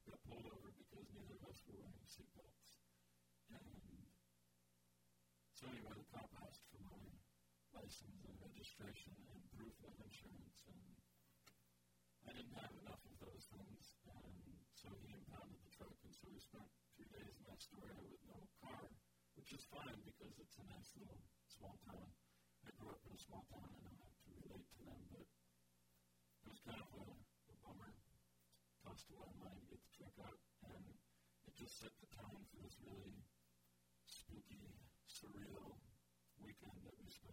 got pulled over because neither of us were wearing seatbelts. And so anyway, the cop asked for my license and registration and proof of insurance, and I didn't have enough of those things, and so he impounded the truck, and so we spent 2 days in Astoria with no car, which is fine because it's a nice little small town. I grew up in a small town, and I don't have to relate to them, but it was kind of a bummer. Cost a lot of money to get the truck out, and it just set the tone for this really spooky, surreal weekend that we spent